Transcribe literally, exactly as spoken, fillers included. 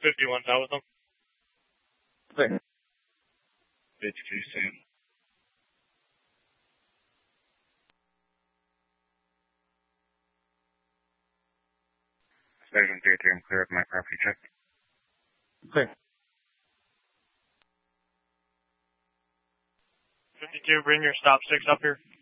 fifty-one, that was them. Clear. fifty-two, Sam. seven three three, I'm clear of my property check. Clear. fifty-two, bring your stop six up here.